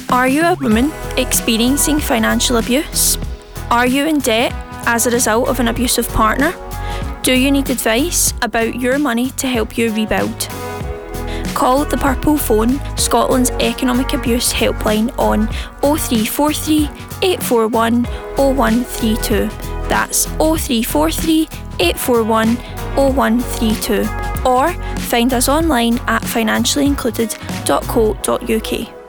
Are you a woman experiencing financial abuse? Are you in debt as a result of an abusive partner? Do you need advice about your money to help you rebuild? Call the Purple Phone, Scotland's economic abuse helpline on 0343 841 0132. That's 0343 841 0132. Or find us online at financiallyincluded.co.uk.